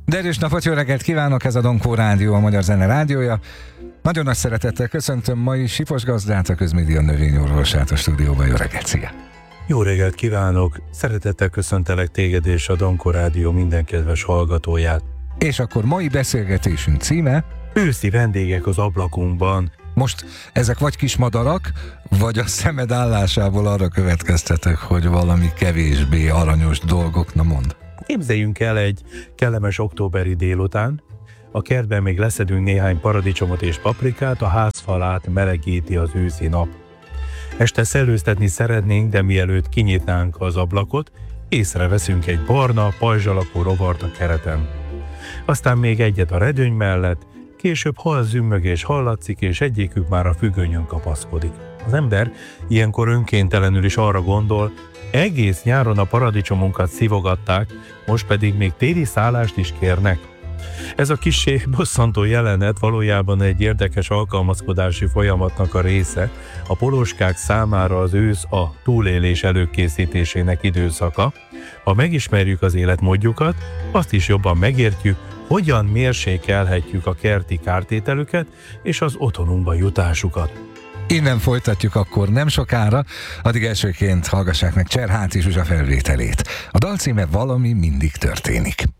Derűs napot, jó reggelt kívánok, ez a Donkó Rádió, a Magyar Zene rádiója. Nagyon nagy szeretettel köszöntöm mai Sipos gazdát, a Közmédia növényorvosát a stúdióban. Jó reggelt, szia! Jó reggelt kívánok! Szeretettel köszöntelek téged és a Donkó Rádió minden kedves hallgatóját. És akkor mai beszélgetésünk címe: Őszi vendégek az ablakunkban. Most ezek vagy kismadarak, vagy a szemed állásából arra következtetek, hogy valami kevésbé aranyos dolgok, na mondd. Képzeljünk el egy kellemes októberi délután. A kertben még leszedünk néhány paradicsomot és paprikát, a házfalát melegíti az őszi nap. Este szellőztetni szeretnénk, de mielőtt kinyitnánk az ablakot, észreveszünk egy barna, pajzs alakú rovart a kereten. Aztán még egyet a redőny mellett, később halzümmögés hallatszik, és egyikük már a függönyön kapaszkodik. Az ember ilyenkor önkéntelenül is arra gondol, egész nyáron a paradicsomunkat szívogatták, most pedig még téli szállást is kérnek. Ez a kissé bosszantó jelenet valójában egy érdekes alkalmazkodási folyamatnak a része. A poloskák számára az ősz a túlélés előkészítésének időszaka. Ha megismerjük az életmódjukat, azt is jobban megértjük, hogyan mérsékelhetjük a kerti kártételüket és az otthonunkba jutásukat. Innen folytatjuk akkor nem sokára, addig elsőként hallgassák meg Cserháti Zsuzsa felvételét. A dal címe Valami mindig történik.